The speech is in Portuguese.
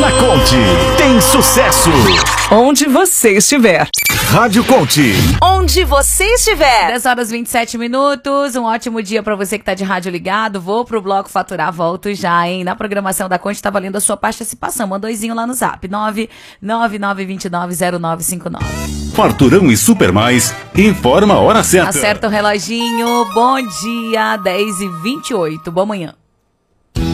Na Conte, tem sucesso. Onde você estiver. Rádio Conte. Onde você estiver. 10h27. Um ótimo dia pra você que tá de rádio ligado. Vou pro bloco faturar, volto já, hein? Na programação da Conte tá valendo a sua participação. Manda oizinho lá no zap. 999290959. Farturão e Super Mais informa a hora certa. Acerta o reloginho. Bom dia, 10h28. Boa manhã.